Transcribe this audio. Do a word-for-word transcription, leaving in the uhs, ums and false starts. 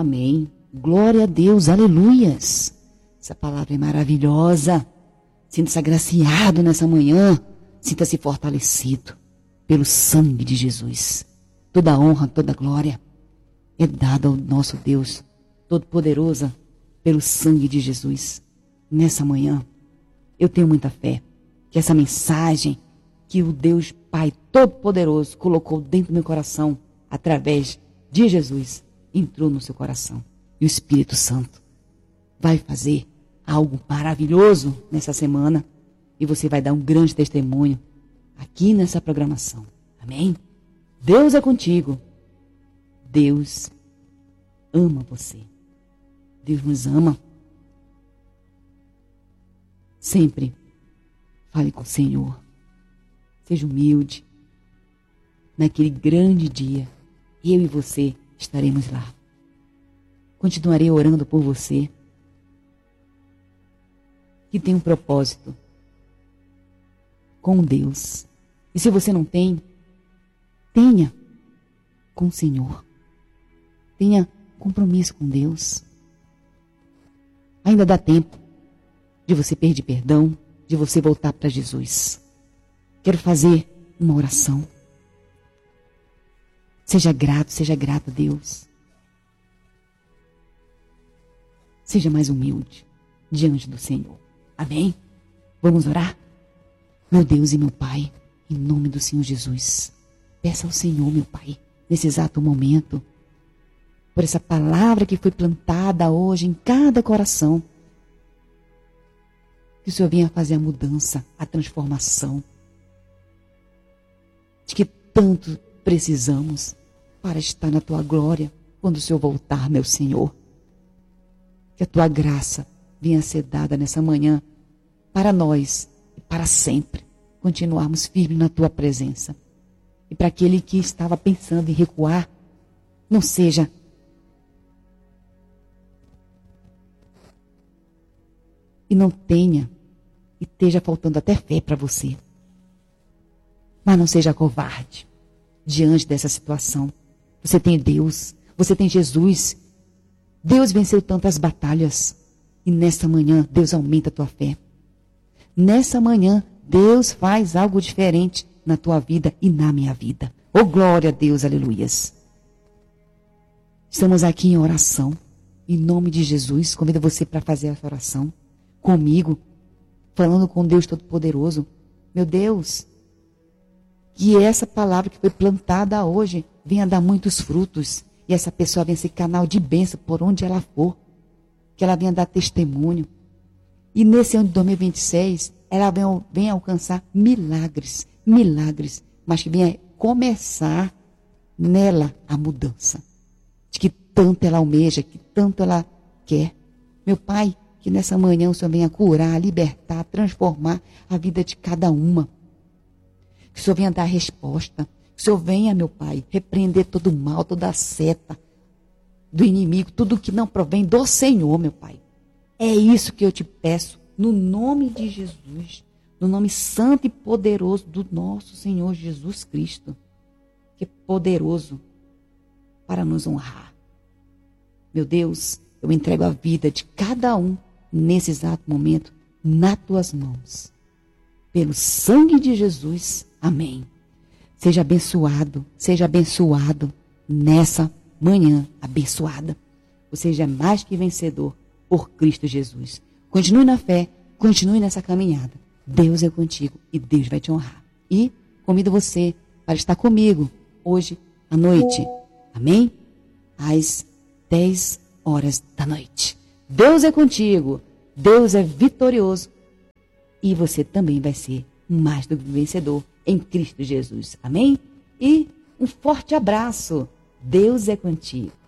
Amém. Glória a Deus, aleluias. Essa palavra é maravilhosa. Sinta-se agraciado nessa manhã. Sinta-se fortalecido pelo sangue de Jesus. Toda honra, toda glória é dada ao nosso Deus Todo-Poderoso pelo sangue de Jesus. Nessa manhã, eu tenho muita fé que essa mensagem que o Deus Pai Todo-Poderoso colocou dentro do meu coração, através de Jesus, entrou no seu coração. E o Espírito Santo vai fazer algo maravilhoso nessa semana. E você vai dar um grande testemunho aqui nessa programação. Amém? Deus é contigo. Deus ama você. Deus nos ama. Sempre fale com o Senhor. Seja humilde. Naquele grande dia, eu e você estaremos lá. Continuarei orando por você. Que tem um propósito com Deus. E se você não tem, tenha com o Senhor. Tenha compromisso com Deus. Ainda dá tempo de você pedir perdão, de você voltar para Jesus. Quero fazer uma oração. Seja grato, seja grata a Deus. Seja mais humilde diante do Senhor. Amém? Vamos orar? Meu Deus e meu Pai, em nome do Senhor Jesus, peça ao Senhor, meu Pai, nesse exato momento, por essa palavra que foi plantada hoje em cada coração, que o Senhor venha fazer a mudança, a transformação, de que tanto precisamos para estar na Tua glória, quando o Senhor voltar, meu Senhor. Que a Tua graça venha ser dada nessa manhã, para nós e para sempre, continuarmos firmes na Tua presença. E para aquele que estava pensando em recuar, não seja e não tenha, e esteja faltando até fé para você. Mas não seja covarde diante dessa situação. Você tem Deus, você tem Jesus. Deus venceu tantas batalhas. E nessa manhã, Deus aumenta a tua fé. Nessa manhã, Deus faz algo diferente na tua vida e na minha vida. Oh, glória a Deus, aleluias. Estamos aqui em oração. Em nome de Jesus, convido você para fazer essa oração comigo, falando com Deus Todo-Poderoso. Meu Deus, que essa palavra que foi plantada hoje venha dar muitos frutos. E essa pessoa venha ser canal de bênção por onde ela for. Que ela venha dar testemunho. E nesse ano de dois mil e vinte e seis, ela venha, venha alcançar milagres, milagres. Mas que venha começar nela a mudança. De que tanto ela almeja, que tanto ela quer. Meu Pai, que nessa manhã o Senhor venha curar, libertar, transformar a vida de cada uma. Que o Senhor venha dar resposta. Que o Senhor venha, meu Pai, repreender todo o mal, toda a seta do inimigo, tudo que não provém do Senhor, meu Pai. É isso que eu te peço, no nome de Jesus, no nome santo e poderoso do nosso Senhor Jesus Cristo, que é poderoso para nos honrar. Meu Deus, eu entrego a vida de cada um nesse exato momento nas tuas mãos. Pelo sangue de Jesus, amém. Seja abençoado, seja abençoado nessa manhã abençoada. Você já é mais que vencedor por Cristo Jesus. Continue na fé, continue nessa caminhada. Deus é contigo e Deus vai te honrar. E convido você para estar comigo hoje à noite. Amém? Às dez horas da noite. Deus é contigo. Deus é vitorioso. E você também vai ser mais do que vencedor em Cristo Jesus. Amém? E um forte abraço. Deus é contigo.